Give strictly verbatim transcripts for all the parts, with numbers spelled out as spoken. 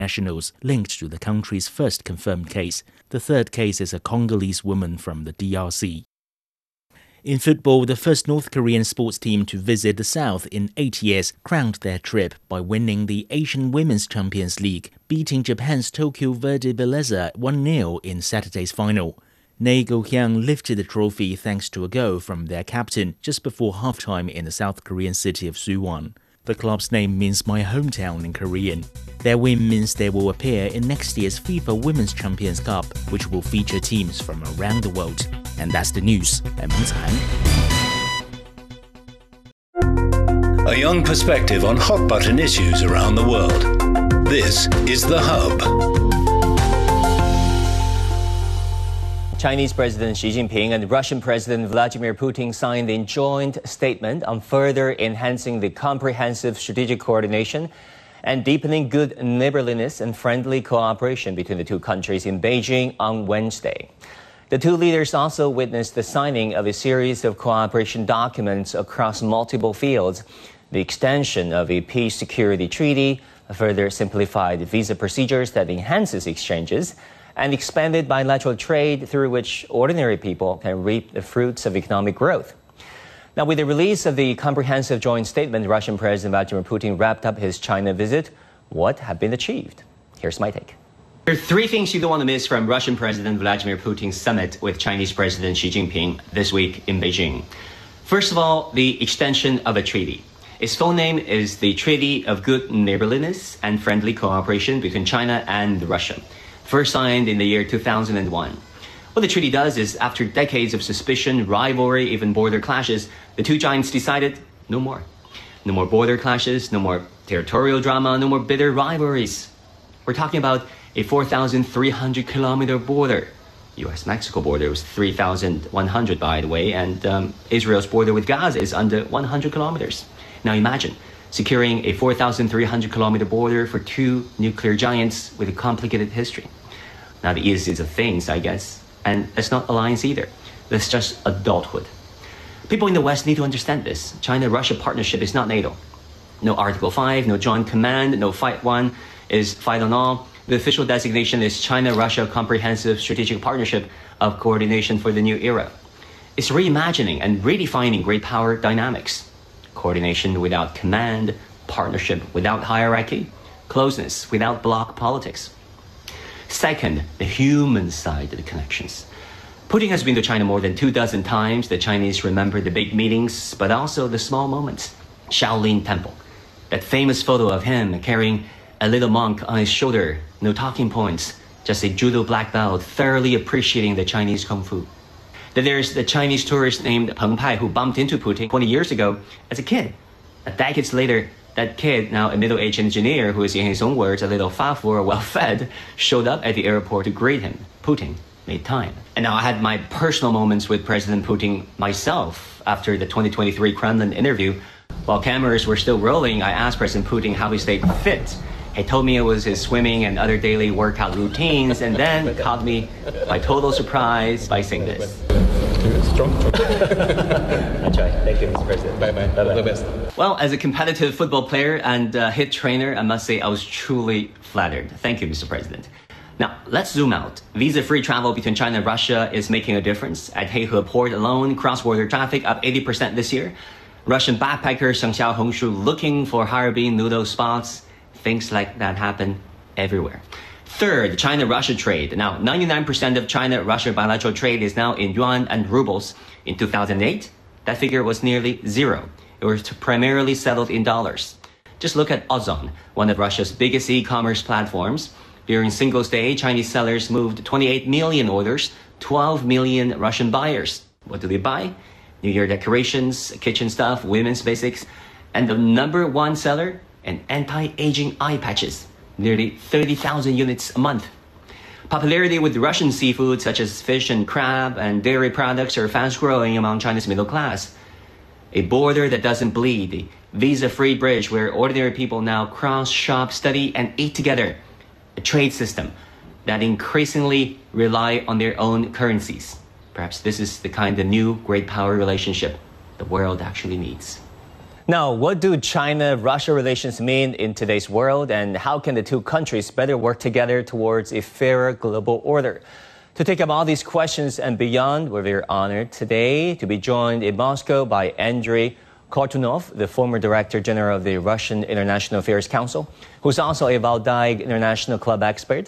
nationals linked to the country's first confirmed case. The third case is a Congolese woman from the D R C. In football, the first North Korean sports team to visit the South in eight years crowned their trip by winning the Asian Women's Champions League, beating Japan's Tokyo Verde Belleza one nil in Saturday's final. Nae Go-hyang lifted the trophy thanks to a goal from their captain just before halftime in the South Korean city of Suwon. The club's name means my hometown in Korean. Their win means they will appear in next year's FIFA Women's Champions Cup, which will feature teams from around the world. And that's the news. I'm Meng Can. A young perspective on hot-button issues around the world. This is The Hub. Chinese President Xi Jinping and Russian President Vladimir Putin signed a joint statement on further enhancing the comprehensive strategic coordination and deepening good neighborliness and friendly cooperation between the two countries in Beijing on Wednesday. The two leaders also witnessed the signing of a series of cooperation documents across multiple fields, the extension of a peace security treaty, a further simplified visa procedures that enhances exchanges, and expanded bilateral trade through which ordinary people can reap the fruits of economic growth. Now, with the release of the comprehensive joint statement, Russian President Vladimir Putin wrapped up his China visit. What have been achieved? Here's my take. There are three things you don't want to miss from Russian President Vladimir Putin's summit with Chinese President Xi Jinping this week in Beijing. First of all, the extension of a treaty. Its full name is the Treaty of Good Neighborliness and Friendly Cooperation between China and Russia, first signed in the year two thousand one. What the treaty does is, after decades of suspicion, rivalry, even border clashes, the two giants decided no more. No more border clashes, no more territorial drama, no more bitter rivalries. We're talking about a four thousand three hundred kilometer border. U S Mexico border was three thousand one hundred, by the way, and um, Israel's border with Gaza is under one hundred kilometers. Now imagine securing a four thousand three hundred kilometer border for two nuclear giants with a complicated history. Not the easiest of things, I guess. And it's not alliance either. It's just adulthood. People in the West need to understand this. China-Russia partnership is not NATO. No Article five, no Joint Command, no Fight One is Fight on All. The official designation is China-Russia Comprehensive Strategic Partnership of Coordination for the New Era. It's reimagining and redefining great power dynamics. Coordination without command, partnership without hierarchy, closeness without bloc politics. Second, the human side of the connections. Putin has been to China more than two dozen times. The Chinese remember the big meetings, but also the small moments. Shaolin Temple, that famous photo of him carrying a little monk on his shoulder, no talking points, just a judo black belt, thoroughly appreciating the Chinese kung fu. Then there's the Chinese tourist named Peng Pai who bumped into Putin twenty years ago as a kid. A decades later, that kid, now a middle-aged engineer who is, in his own words, a little fat or well-fed, showed up at the airport to greet him. Putin made time. And now I had my personal moments with President Putin myself after the twenty twenty-three Kremlin interview. While cameras were still rolling, I asked President Putin how he stayed fit. He told me it was his swimming and other daily workout routines, and then caught me by total surprise by saying this. Strong. That's right. Thank you, Mister President. Bye-bye. All the best. Well, as a competitive football player and uh, hit trainer, I must say I was truly flattered. Thank you, Mister President. Now, let's zoom out. Visa-free travel between China and Russia is making a difference. At Heihe Port alone, cross-border traffic up eighty percent this year. Russian backpacker Sheng Xiao Hongshu looking for Harbin noodle spots. Things like that happen everywhere. Third, China-Russia trade. Now, ninety-nine percent of China-Russia bilateral trade is now in yuan and rubles. In two thousand eight, that figure was nearly zero. It was primarily settled in dollars. Just look at Ozon, one of Russia's biggest e-commerce platforms. During Singles Day, Chinese sellers moved twenty-eight million orders, twelve million Russian buyers. What do they buy? New Year decorations, kitchen stuff, women's basics. And the number one seller? And anti-aging eye patches, nearly thirty thousand units a month. Popularity with Russian seafood such as fish and crab and dairy products are fast growing among China's middle class. A border that doesn't bleed, a visa-free bridge where ordinary people now cross, shop, study, and eat together. A trade system that increasingly rely on their own currencies. Perhaps this is the kind of new great power relationship the world actually needs. Now, what do China-Russia relations mean in today's world, and how can the two countries better work together towards a fairer global order? To take up all these questions and beyond, we're very honored today to be joined in Moscow by Andrei Kortunov, the former Director General of the Russian International Affairs Council, who's also a Valdai International Club expert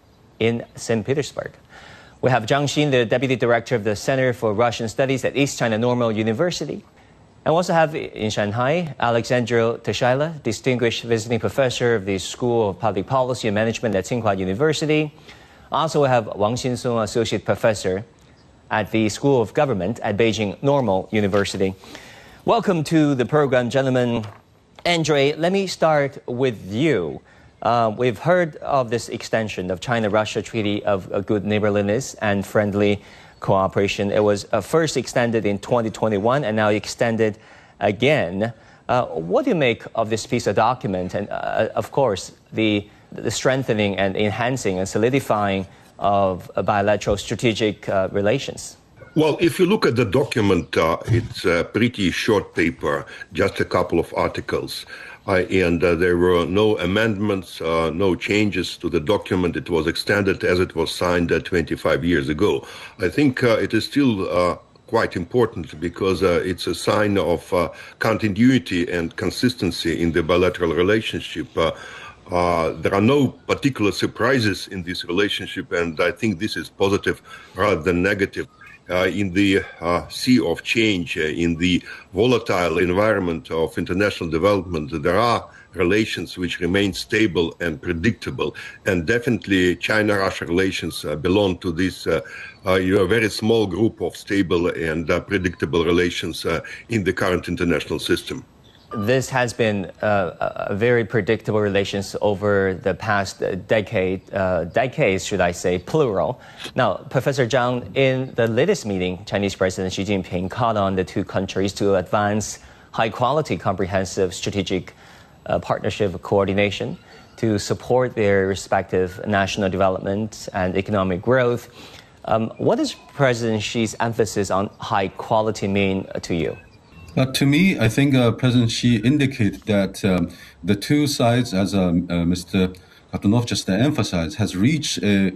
in Saint Petersburg. We have Zhang Xin, the Deputy Director of the Center for Russian Studies at East China Normal University. And we also have in Shanghai, Alexandru Tășailă, Distinguished Visiting Professor of the School of Public Policy and Management at Tsinghua University. Also, we have Wang Xinsong, Associate Professor at the School of Government at Beijing Normal University. Welcome to the program, gentlemen. Andrei, let me start with you. Uh, we've heard of this extension of China-Russia Treaty of uh, Good Neighborliness and Friendly Cooperation. It was uh, first extended in twenty twenty-one and now extended again. Uh, what do you make of this piece of document and, uh, of course, the, the strengthening and enhancing and solidifying of uh, bilateral strategic uh, relations? Well, if you look at the document, uh, it's a pretty short paper, just a couple of articles. Uh, and uh, there were no amendments, uh, no changes to the document. It was extended as it was signed uh, twenty-five years ago. I think uh, it is still uh, quite important because uh, it's a sign of uh, continuity and consistency in the bilateral relationship. Uh, uh, there are no particular surprises in this relationship, and I think this is positive rather than negative. Uh, in the uh, sea of change, uh, in the volatile environment of international development, there are relations which remain stable and predictable. And definitely China-Russia relations uh, belong to this uh, uh, you know, very small group of stable and uh, predictable relations uh, in the current international system. This has been uh, a very predictable relations over the past decade, uh, decades, should I say, plural. Now, Professor Zhang, in the latest meeting, Chinese President Xi Jinping called on the two countries to advance high-quality, comprehensive strategic uh, partnership coordination to support their respective national development and economic growth. Um, what does President Xi's emphasis on high quality mean to you? Uh, to me, I think uh, President Xi indicated that um, the two sides, as um, uh, Mister Kortunov just emphasized, has reached a,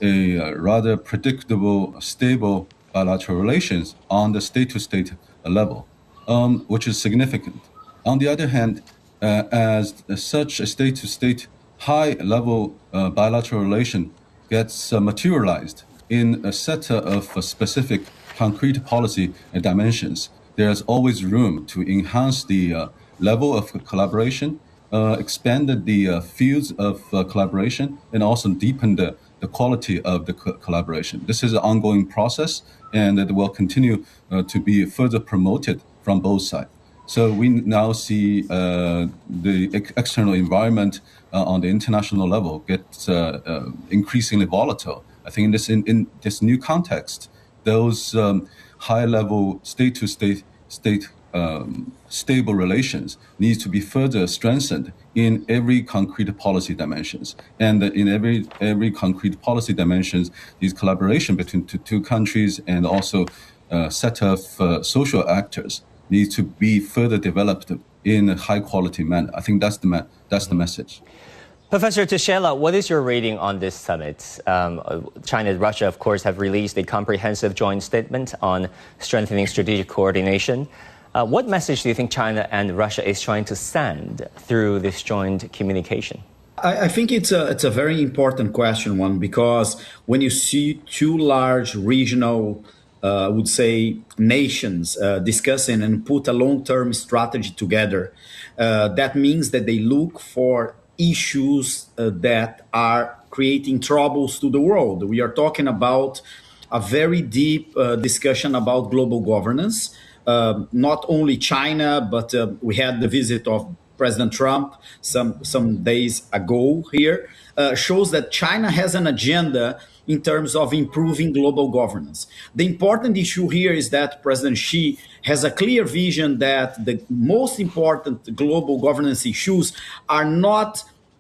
a rather predictable, stable bilateral relations on the state-to-state level, um, which is significant. On the other hand, uh, as such a state-to-state high-level uh, bilateral relation gets uh, materialized in a set of uh, specific concrete policy dimensions, there's always room to enhance the uh, level of collaboration, uh, expand the uh, fields of uh, collaboration, and also deepen the, the quality of the co collaboration. This is an ongoing process, and it will continue uh, to be further promoted from both sides. So we now see uh, the ex external environment uh, on the international level get uh, uh, increasingly volatile. I think in this, in, in this new context, those um, high-level state-to-state, state um, stable relations needs to be further strengthened in every concrete policy dimensions. And in every every concrete policy dimensions, these collaboration between two, two countries and also a set of uh, social actors needs to be further developed in a high-quality manner. I think that's the ma that's the message. Professor Tășailă, what is your reading on this summit? Um, China and Russia, of course, have released a comprehensive joint statement on strengthening strategic coordination. Uh, what message do you think China and Russia is trying to send through this joint communication? I, I think it's a, it's a very important question, one, because when you see two large regional, uh, I would say, nations uh, discussing and put a long-term strategy together, uh, that means that they look for issues uh, that are creating troubles to the world. We are talking about a very deep uh, discussion about global governance. Uh, not only China, but uh, we had the visit of President Trump some, some days ago here, uh, shows that China has an agenda in terms of improving global governance. The important issue here is that President Xi has a clear vision that the most important global governance issues are not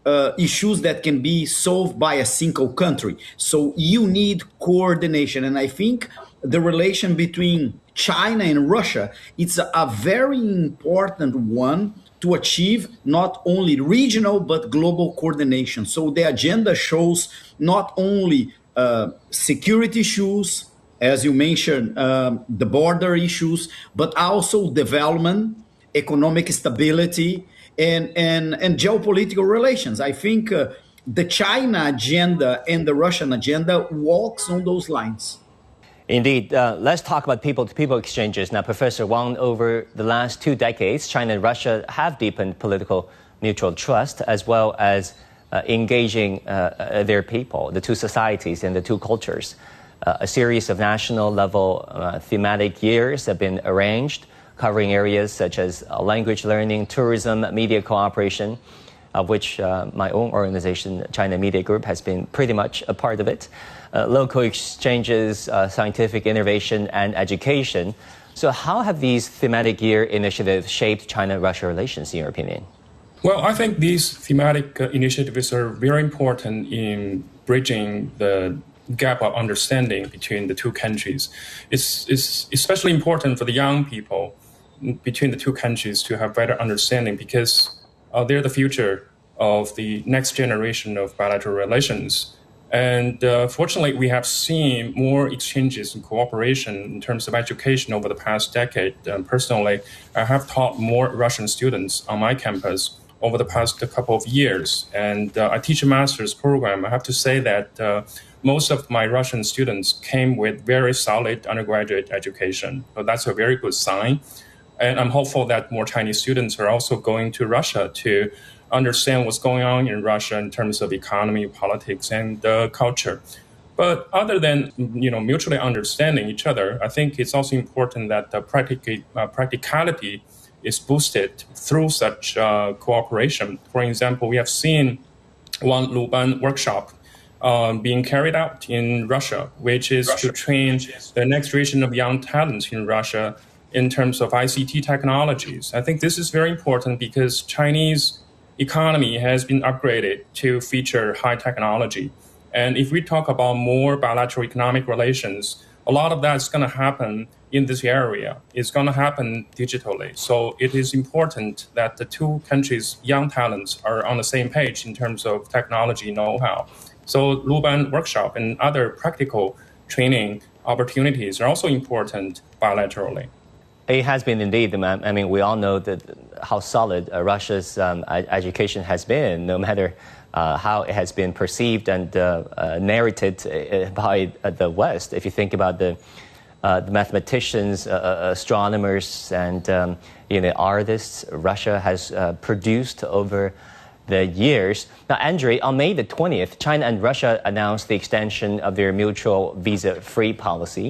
uh, issues that can be solved by a single country. So you need coordination. And I think the relation between China and Russia, it's a, a very important one to achieve not only regional but global coordination. So the agenda shows not only uh, security issues, as you mentioned, um, the border issues, but also development, economic stability, and, and, and geopolitical relations. I think uh, the China agenda and the Russian agenda walks on those lines. Indeed. Uh, let's talk about people-to-people exchanges. Now, Professor Wang, over the last two decades, China and Russia have deepened political mutual trust as well as uh, engaging uh, their people, the two societies and the two cultures. Uh, a series of national-level uh, thematic years have been arranged, covering areas such as uh, language learning, tourism, media cooperation, of which uh, my own organization, China Media Group, has been pretty much a part of it. Uh, local exchanges, uh, scientific innovation, and education. So how have these thematic year initiatives shaped China-Russia relations, in your opinion? Well, I think these thematic uh, initiatives are very important in bridging the gap of understanding between the two countries. It's, it's especially important for the young people between the two countries to have better understanding because uh, they're the future of the next generation of bilateral relations. And uh, fortunately, we have seen more exchanges and cooperation in terms of education over the past decade. Um, personally, I have taught more Russian students on my campus over the past couple of years. And uh, I teach a master's program. I have to say that uh, most of my Russian students came with very solid undergraduate education. So that's a very good sign. And I'm hopeful that more Chinese students are also going to Russia to understand what's going on in Russia in terms of economy, politics, and uh, culture. But other than you know mutually understanding each other, I think it's also important that the practic- uh, practicality is boosted through such uh, cooperation. For example, we have seen one Luban workshop um, being carried out in Russia, which is Russia. to train the next generation of young talents in Russia in terms of I C T technologies. I think this is very important because Chinese economy has been upgraded to feature high technology. And if we talk about more bilateral economic relations, a lot of that is going to happen in this area. It's going to happen digitally. So it is important that the two countries' young talents are on the same page in terms of technology know-how. So Luban workshop and other practical training opportunities are also important bilaterally. It has been indeed. I mean, we all know that how solid uh, Russia's um, education has been, no matter uh, how it has been perceived and uh, uh, narrated uh, by uh, the West. If you think about the, uh, the mathematicians, uh, astronomers, and um, you know artists Russia has uh, produced over the years. Now, Andre, on May the twentieth, China and Russia announced the extension of their mutual visa-free policy.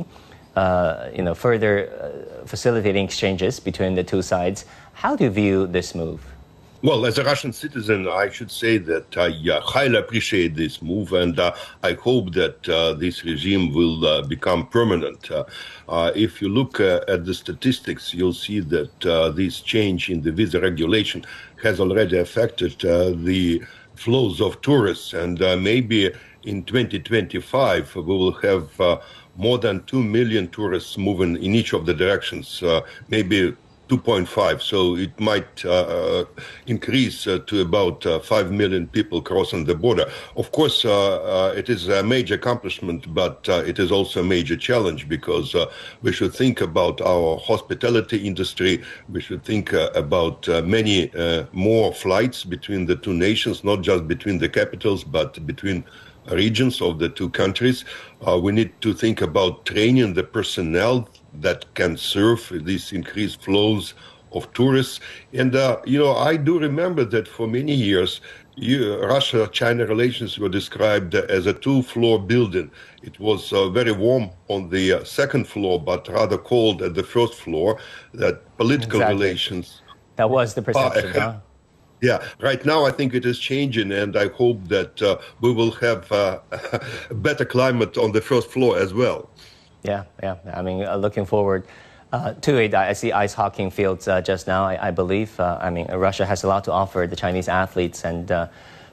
Uh, you know, further uh, facilitating exchanges between the two sides. How do you view this move? Well, as a Russian citizen, I should say that I uh, highly appreciate this move, and uh, I hope that uh, this regime will uh, become permanent. Uh, uh, if you look uh, at the statistics, you'll see that uh, this change in the visa regulation has already affected uh, the flows of tourists, and uh, maybe in twenty twenty-five we will have uh, more than two million tourists moving in each of the directions, uh, maybe two point five. So it might uh, increase uh, to about uh, five million people crossing the border. Of course, uh, uh, it is a major accomplishment, but uh, it is also a major challenge because uh, we should think about our hospitality industry. We should think uh, about uh, many uh, more flights between the two nations, not just between the capitals, but between regions of the two countries. Uh, we need to think about training the personnel that can serve these increased flows of tourists. And, uh, you know, I do remember that for many years, Russia-China relations were described as a two-floor building. It was uh, very warm on the uh, second floor, but rather cold at the first floor, that political exactly. relations... That was the perception, uh, huh? Yeah, right now I think it is changing, and I hope that uh, we will have uh, a better climate on the first floor as well. Yeah, yeah. I mean, uh, looking forward uh, to it. I see ice hockey fields uh, just now, I, I believe. Uh, I mean, Russia has a lot to offer the Chinese athletes, and uh,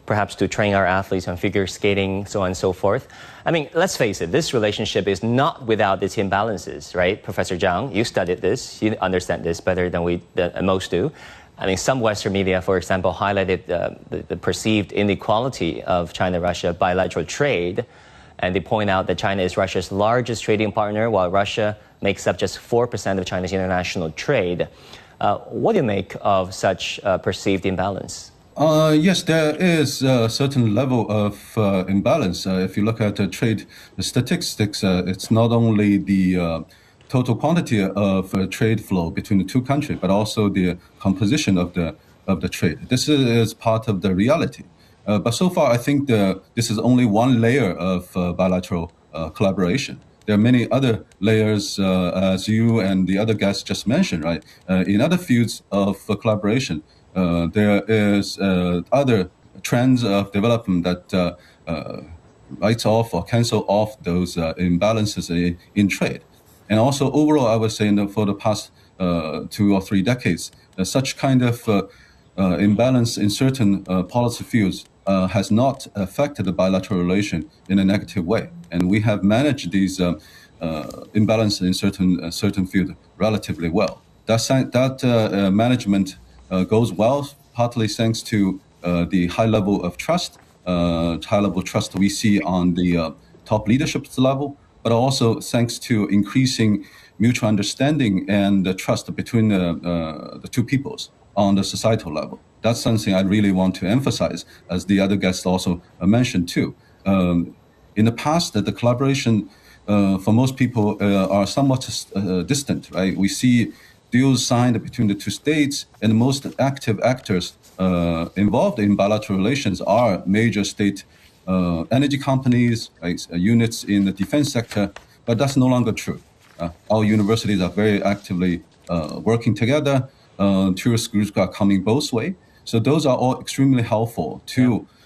perhaps to train our athletes on figure skating, so on and so forth. I mean, let's face it, this relationship is not without its imbalances, right? Professor Zhang, you studied this, you understand this better than we than most do. I mean, some Western media, for example, highlighted uh, the, the perceived inequality of China-Russia bilateral trade, and they point out that China is Russia's largest trading partner, while Russia makes up just four percent of China's international trade. Uh, what do you make of such uh, perceived imbalance? Uh, yes, there is a certain level of uh, imbalance. Uh, if you look at uh, trade statistics, uh, it's not only the uh, total quantity of uh, trade flow between the two countries, but also the composition of the of the trade. This is part of the reality. Uh, but so far, I think the, this is only one layer of uh, bilateral uh, collaboration. There are many other layers, uh, as you and the other guests just mentioned, right? Uh, in other fields of uh, collaboration, uh, there is uh, other trends of development that uh, uh, writes off or cancel off those uh, imbalances in, in trade. And also overall, I would say in the, for the past uh, two or three decades, uh, such kind of uh, uh, imbalance in certain uh, policy fields Uh, has not affected the bilateral relation in a negative way, and we have managed these uh, uh, imbalances in certain uh, certain field relatively well. That that uh, uh, management uh, goes well, partly thanks to uh, the high level of trust, uh, high level trust we see on the uh, top leadership level, but also thanks to increasing mutual understanding and the trust between the, uh, the two peoples on the societal level. That's something I really want to emphasize, as the other guests also mentioned too. Um, in the past, that the collaboration uh, for most people uh, are somewhat uh, distant, right? We see deals signed between the two states, and the most active actors uh, involved in bilateral relations are major state uh, energy companies, right? Uh, units in the defense sector, but that's no longer true. Uh, our universities are very actively uh, working together. Uh, tourist groups are coming both ways. So those are all extremely helpful to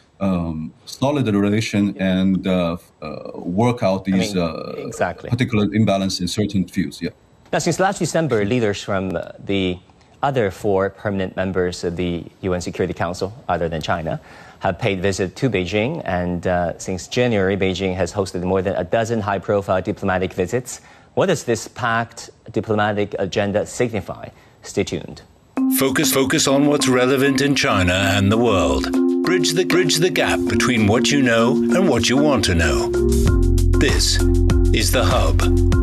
um, solid the relation and uh, uh, work out these I mean, uh, exactly. particular imbalance in certain fields. Yeah. Now, since last December, leaders from uh, the other four permanent members of the U N Security Council, other than China, have paid visit to Beijing. And uh, since January, Beijing has hosted more than a dozen high-profile diplomatic visits. What does this packed diplomatic agenda signify? Stay tuned. Focus, focus on what's relevant in China and the world. Bridge the, bridge the gap between what you know and what you want to know. This is The Hub.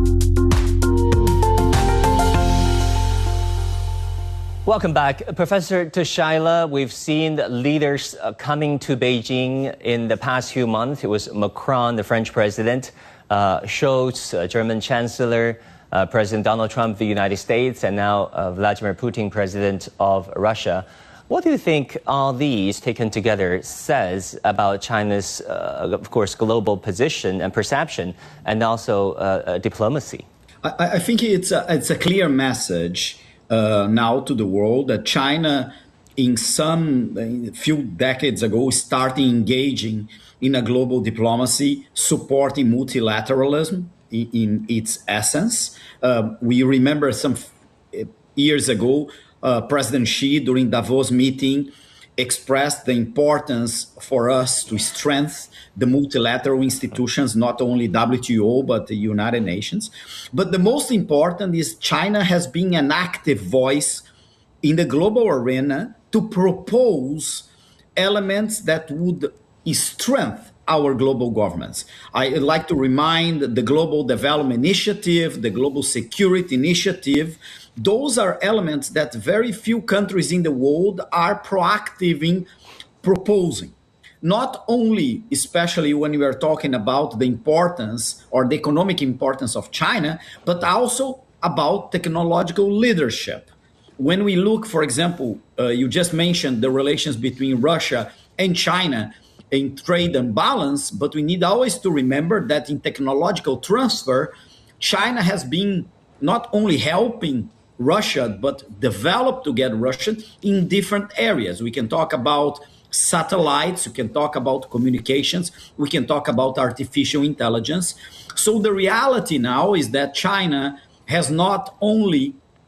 Welcome back. Professor Tushayla, we've seen leaders uh, coming to Beijing in the past few months. It was Macron, the French president, uh, Scholz, uh, German chancellor, Uh, President Donald Trump of the United States, and now uh, Vladimir Putin, president of Russia. What do you think all these taken together says about China's, uh, of course, global position and perception, and also uh, uh, diplomacy? I, I think it's a, it's a clear message uh, now to the world that China, in some a few decades ago, started engaging in a global diplomacy, supporting multilateralism in its essence. Uh, we remember some f- years ago, uh, President Xi, during Davos meeting, expressed the importance for us to strengthen the multilateral institutions, not only W T O, but the United Nations. But the most important is China has been an active voice in the global arena to propose elements that would strengthen our global governments. I'd like to remind the Global Development Initiative, the Global Security Initiative. Those are elements that very few countries in the world are proactive in proposing. Not only, especially when we are talking about the importance or the economic importance of China, but also about technological leadership. When we look, for example, uh, you just mentioned the relations between Russia and China in trade and balance, but we need always to remember that in technological transfer, China has been not only helping Russia, but develop together Russia in different areas. We can talk about satellites, we can talk about communications, we can talk about artificial intelligence. So the reality now is that China has not only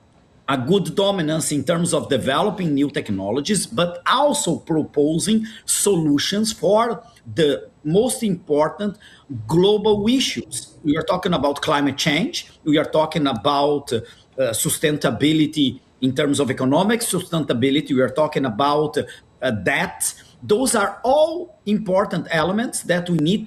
a good dominance in terms of developing new technologies, but also proposing solutions for the most important global issues. We are talking about climate change. We are talking about uh, sustainability in terms of economic sustainability. We are talking about uh, debt. Those are all important elements that we need